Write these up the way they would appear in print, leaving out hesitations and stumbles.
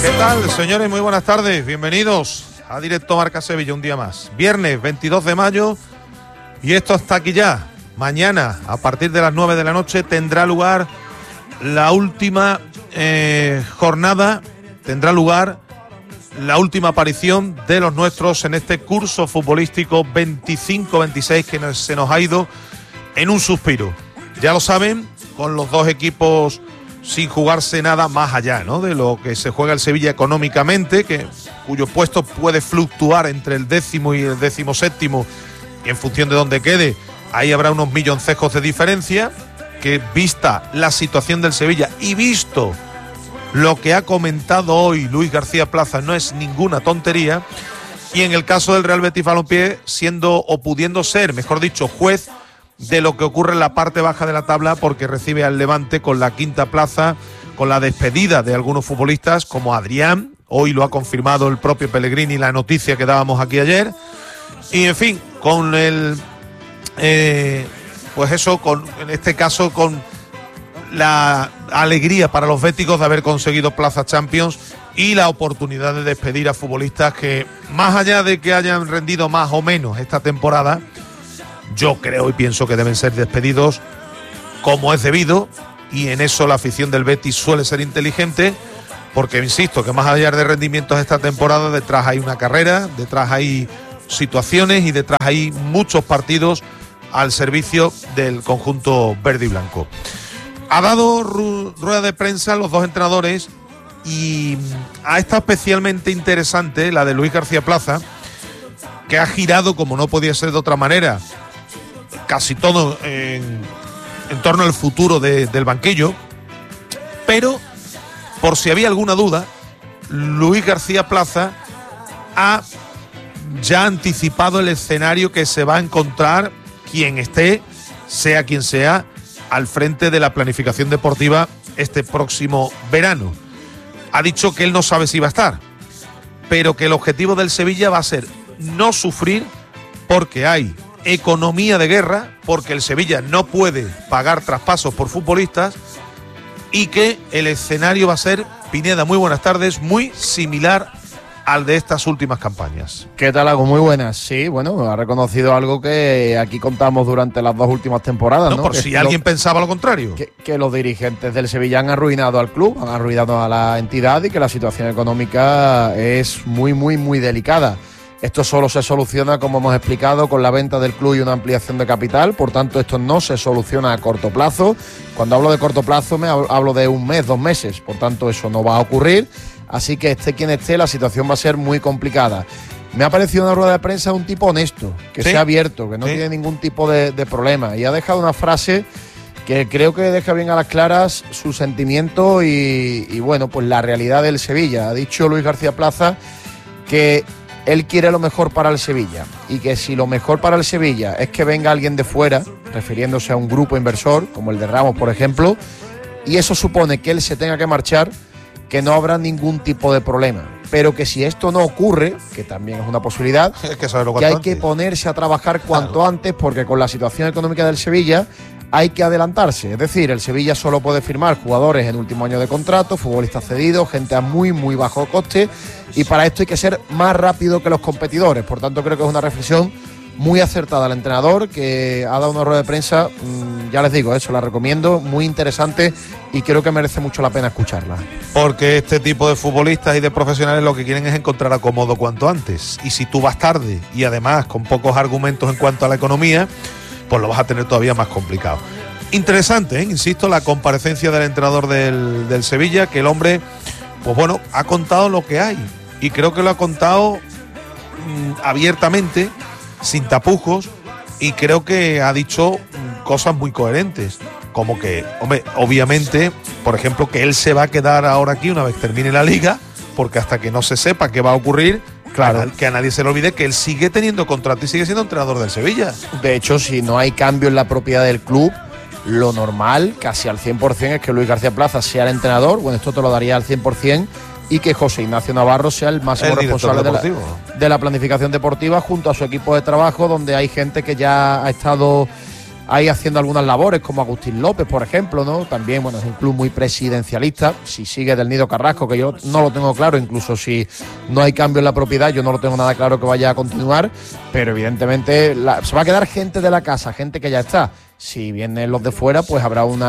¿Qué tal, señores? Muy buenas tardes. Bienvenidos a Directo Marca Sevilla un día más. Viernes 22 de mayo y esto está aquí ya. Mañana, a partir de las 9 de la noche, tendrá lugar la última jornada, tendrá lugar la última aparición de los nuestros en este curso futbolístico 25-26 que se nos ha ido en un suspiro. Ya lo saben, con los dos equipos sin jugarse nada más allá, ¿no?, de lo que se juega el Sevilla económicamente, cuyo puesto puede fluctuar entre el 10º y el 17º, y en función de dónde quede, ahí habrá unos milloncejos de diferencia, que vista la situación del Sevilla y visto lo que ha comentado hoy Luis García Plaza, no es ninguna tontería. Y en el caso del Real Betis Balompié, siendo o pudiendo ser, mejor dicho, juez de lo que ocurre en la parte baja de la tabla, porque recibe al Levante con la quinta plaza, con la despedida de algunos futbolistas como Adrián. Hoy lo ha confirmado el propio Pellegrini, la noticia que dábamos aquí ayer. Y en fin, con el pues eso, en este caso con la alegría para los béticos de haber conseguido plaza Champions y la oportunidad de despedir a futbolistas que, más allá de que hayan rendido más o menos esta temporada, yo creo y pienso que deben ser despedidos como es debido, y en eso la afición del Betis suele ser inteligente, porque insisto que más allá de rendimientos esta temporada, detrás hay una carrera, detrás hay situaciones y detrás hay muchos partidos al servicio del conjunto verde y blanco. Ha dado rueda de prensa los dos entrenadores y ha estado especialmente interesante la de Luis García Plaza, que ha girado, como no podía ser de otra manera, casi todo en torno al futuro del banquillo. Pero, por si había alguna duda, Luis García Plaza ha ya anticipado el escenario que se va a encontrar quien esté, sea quien sea, al frente de la planificación deportiva este próximo verano. Ha dicho que él no sabe si va a estar, pero que el objetivo del Sevilla va a ser no sufrir, porque hay economía de guerra, porque el Sevilla no puede pagar traspasos por futbolistas, y que el escenario va a ser, Pineda, muy buenas tardes, muy similar al de estas últimas campañas. ¿Qué tal, Lago? Muy buenas. Sí, bueno, ha reconocido algo que aquí contamos durante las dos últimas temporadas, ¿no? Por si alguien pensaba lo contrario. Que los dirigentes del Sevilla han arruinado al club, han arruinado a la entidad, y que la situación económica es muy, muy, muy delicada. Esto solo se soluciona, como hemos explicado, con la venta del club y una ampliación de capital. Por tanto, esto no se soluciona a corto plazo. Cuando hablo de corto plazo, hablo de un mes, 2 meses. Por tanto, eso no va a ocurrir. Así que esté quien esté, la situación va a ser muy complicada. Me ha parecido una rueda de prensa de un tipo honesto, que se ha abierto, que no tiene ningún tipo de problema. Y ha dejado una frase que creo que deja bien a las claras su sentimiento y bueno, pues la realidad del Sevilla. Ha dicho Luis García Plaza que él quiere lo mejor para el Sevilla, y que si lo mejor para el Sevilla es que venga alguien de fuera, refiriéndose a un grupo inversor, como el de Ramos, por ejemplo, y eso supone que él se tenga que marchar, que no habrá ningún tipo de problema. Pero que si esto no ocurre, que también es una posibilidad, que hay que ponerse a trabajar cuanto antes, porque con la situación económica del Sevilla hay que adelantarse. Es decir, el Sevilla solo puede firmar jugadores en último año de contrato, futbolistas cedidos, gente a muy, muy bajo coste, y para esto hay que ser más rápido que los competidores. Por tanto, creo que es una reflexión muy acertada al entrenador, que ha dado una rueda de prensa, ya les digo, eso la recomiendo, muy interesante, y creo que merece mucho la pena escucharla. Porque este tipo de futbolistas y de profesionales lo que quieren es encontrar acomodo cuanto antes, y si tú vas tarde y además con pocos argumentos en cuanto a la economía, pues lo vas a tener todavía más complicado. Interesante, insisto, la comparecencia del entrenador del Sevilla, que el hombre, pues bueno, ha contado lo que hay, y creo que lo ha contado abiertamente, sin tapujos, y creo que ha dicho cosas muy coherentes, como que, hombre, obviamente, por ejemplo, que él se va a quedar ahora aquí una vez termine la liga, porque hasta que no se sepa qué va a ocurrir, claro, que a nadie se le olvide que él sigue teniendo contrato y sigue siendo entrenador del Sevilla. De hecho, si no hay cambio en la propiedad del club, lo normal, casi al 100%, es que Luis García Plaza sea el entrenador. Bueno, esto te lo daría al 100%, y que José Ignacio Navarro sea el máximo responsable de la planificación deportiva, junto a su equipo de trabajo, donde hay gente que ya ha estado ahí haciendo algunas labores, como Agustín López, por ejemplo, ¿no? También, bueno, es un club muy presidencialista. Si sigue del Nido Carrasco, que yo no lo tengo claro, incluso si no hay cambio en la propiedad, yo no lo tengo nada claro que vaya a continuar, pero evidentemente se va a quedar gente de la casa, gente que ya está. Si vienen los de fuera, pues habrá un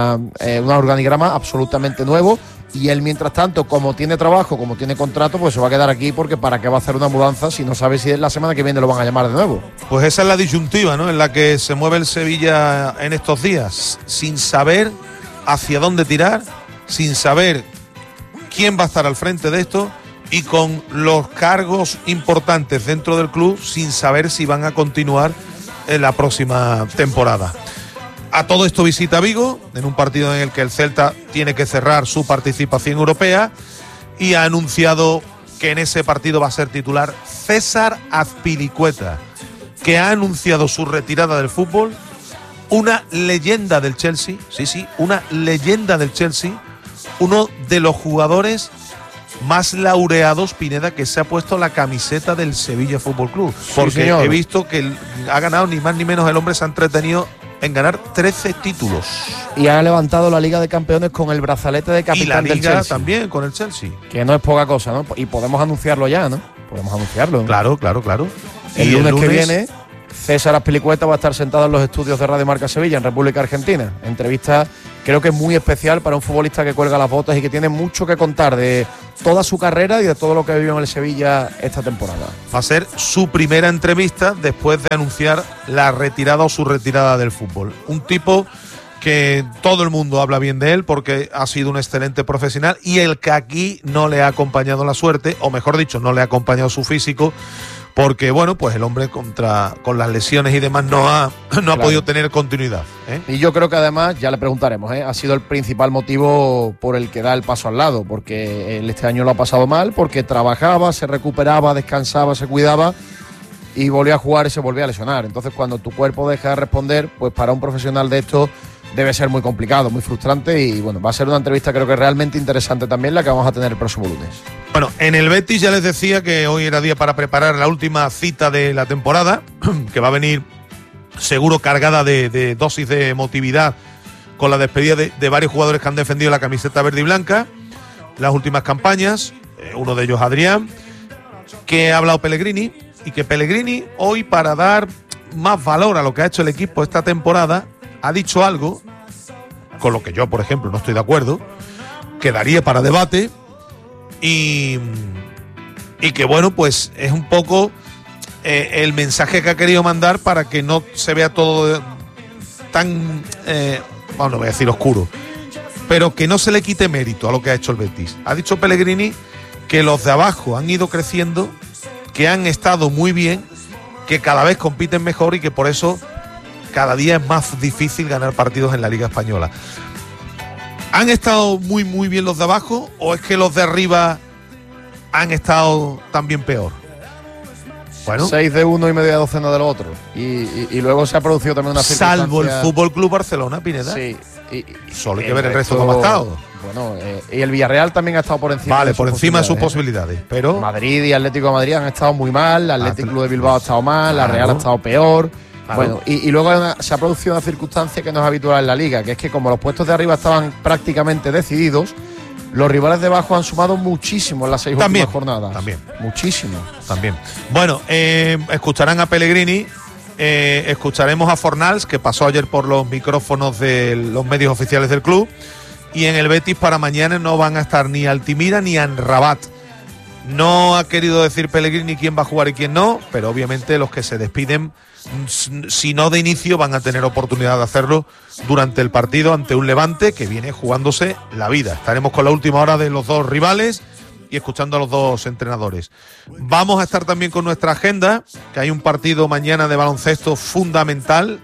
organigrama absolutamente nuevo, y él, mientras tanto, como tiene trabajo, como tiene contrato, pues se va a quedar aquí, porque ¿para qué va a hacer una mudanza si no sabe si la semana que viene lo van a llamar de nuevo? Pues esa es la disyuntiva, ¿no?, en la que se mueve el Sevilla en estos días, sin saber hacia dónde tirar, sin saber quién va a estar al frente de esto, y con los cargos importantes dentro del club sin saber si van a continuar en la próxima temporada. A todo esto visita Vigo, en un partido en el que el Celta tiene que cerrar su participación europea, y ha anunciado que en ese partido va a ser titular César Azpilicueta, que ha anunciado su retirada del fútbol, una leyenda del Chelsea, sí, una leyenda del Chelsea, uno de los jugadores más laureados, Pineda, que se ha puesto la camiseta del Sevilla Fútbol Club. Porque he visto que ha ganado ni más ni menos, el hombre se ha entretenido en ganar 13 títulos. Y ha levantado la Liga de Campeones con el brazalete de capitán del Chelsea. Y la Liga también con el Chelsea. Que no es poca cosa, ¿no? Y podemos anunciarlo ya, ¿no? Podemos anunciarlo, ¿no? Claro. El lunes que viene, César Azpilicueta va a estar sentado en los estudios de Radio Marca Sevilla, en República Argentina. Entrevista, creo que es muy especial para un futbolista que cuelga las botas y que tiene mucho que contar de toda su carrera y de todo lo que ha vivido en el Sevilla esta temporada. Va a ser su primera entrevista después de anunciar la retirada o su retirada del fútbol. Un tipo que todo el mundo habla bien de él porque ha sido un excelente profesional, y el que aquí no le ha acompañado la suerte, o mejor dicho, no le ha acompañado su físico, porque bueno, pues el hombre con las lesiones y demás no ha podido tener continuidad, ¿eh? Y yo creo que además, ya le preguntaremos, ha sido el principal motivo por el que da el paso al lado, porque él este año lo ha pasado mal, porque trabajaba, se recuperaba, descansaba, se cuidaba y volvía a jugar y se volvía a lesionar. Entonces, cuando tu cuerpo deja de responder, pues para un profesional de esto debe ser muy complicado, muy frustrante, y bueno, va a ser una entrevista creo que realmente interesante también, la que vamos a tener el próximo lunes. Bueno, en el Betis ya les decía que hoy era día para preparar la última cita de la temporada, que va a venir seguro cargada de dosis de emotividad, con la despedida de varios jugadores que han defendido la camiseta verde y blanca, las últimas campañas, uno de ellos Adrián, que ha hablado Pellegrini, y que Pellegrini hoy, para dar más valor a lo que ha hecho el equipo esta temporada, ha dicho algo con lo que yo, por ejemplo, no estoy de acuerdo, que daría para debate, y que bueno, pues es un poco el mensaje que ha querido mandar para que no se vea todo tan, bueno, no voy a decir oscuro, pero que no se le quite mérito a lo que ha hecho el Betis. Ha dicho Pellegrini que los de abajo han ido creciendo, que han estado muy bien, que cada vez compiten mejor y que por eso cada día es más difícil ganar partidos en la Liga Española. ¿Han estado muy bien los de abajo, o es que los de arriba han estado también peor? Bueno, 6 de uno y media docena del otro. Y luego se ha producido también una circunstancia. Salvo el Fútbol Club Barcelona, Pineda. Sí. Solo hay que ver el resto cómo ha estado. Bueno, y el Villarreal también ha estado por encima. Vale, por encima de sus posibilidades. Pero Madrid y Atlético de Madrid han estado muy mal, el Atlético Club de Bilbao ha estado mal, la Real ha estado peor. Claro. Bueno, y luego se ha producido una circunstancia que no es habitual en la Liga, que es que como los puestos de arriba estaban prácticamente decididos, los rivales de abajo han sumado muchísimo en las 6 últimas jornadas. También. Muchísimo. También. Bueno, escucharán a Pellegrini, escucharemos a Fornals, que pasó ayer por los micrófonos de los medios oficiales del club, y en el Betis para mañana no van a estar ni Altimira ni Amrabat. No ha querido decir Pellegrini quién va a jugar y quién no, pero obviamente los que se despiden, si no de inicio, van a tener oportunidad de hacerlo durante el partido ante un Levante que viene jugándose la vida. Estaremos con la última hora de los dos rivales y escuchando a los dos entrenadores. Vamos a estar también con nuestra agenda, que hay un partido mañana de baloncesto fundamental,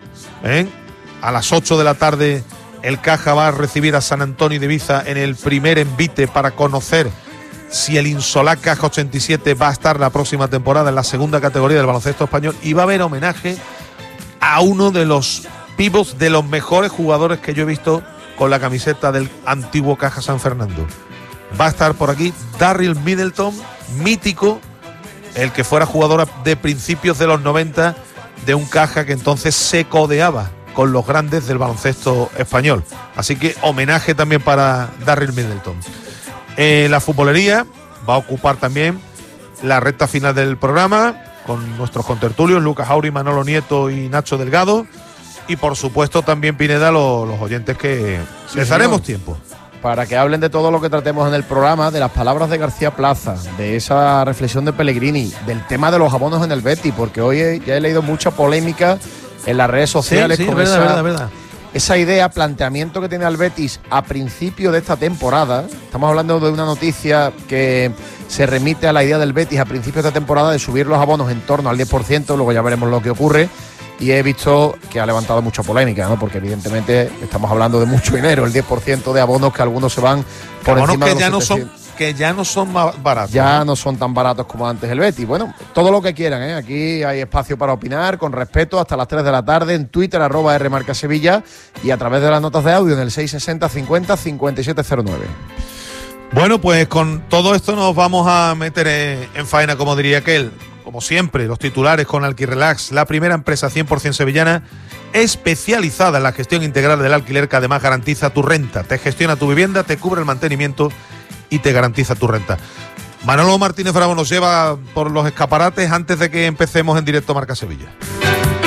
a las 8 de la tarde el Caja va a recibir a San Antonio de Ibiza en el primer envite para conocer si el Insolac Caja 87 va a estar la próxima temporada en la segunda categoría del baloncesto español, y va a haber homenaje a uno de los pivots, de los mejores jugadores que yo he visto con la camiseta del antiguo Caja San Fernando. Va a estar por aquí Darryl Middleton, mítico, el que fuera jugador de principios de los 90 de un Caja que entonces se codeaba con los grandes del baloncesto español. Así que homenaje también para Darryl Middleton. La futbolería va a ocupar también la recta final del programa con nuestros contertulios Lucas Auri, Manolo Nieto y Nacho Delgado. Y por supuesto también, Pineda, los oyentes que les daremos tiempo para que hablen de todo lo que tratemos en el programa, de las palabras de García Plaza, de esa reflexión de Pellegrini, del tema de los abonos en el Betis, porque hoy ya he leído mucha polémica en las redes sociales con verdad. Esa idea, planteamiento que tiene el Betis a principio de esta temporada. Estamos hablando de una noticia que se remite a la idea del Betis a principio de esta temporada de subir los abonos en torno al 10%, luego ya veremos lo que ocurre. Y he visto que ha levantado mucha polémica, ¿no? Porque evidentemente estamos hablando de mucho dinero, el 10% de abonos que algunos se van por encima de los 700. Que ya no son más baratos. Ya no son tan baratos como antes el Betis. Bueno, todo lo que quieran, ¿eh? Aquí hay espacio para opinar, con respeto, hasta las 3 de la tarde, en Twitter, @rmarcasevilla, y a través de las notas de audio en el 660 50 5709. Bueno, pues con todo esto nos vamos a meter en faena, como diría aquel. Como siempre, los titulares con Alquirelax, la primera empresa 100% sevillana especializada en la gestión integral del alquiler, que además garantiza tu renta, te gestiona tu vivienda, te cubre el mantenimiento y te garantiza tu renta. Manolo Martínez Bravo nos lleva por los escaparates antes de que empecemos en directo Marca Sevilla.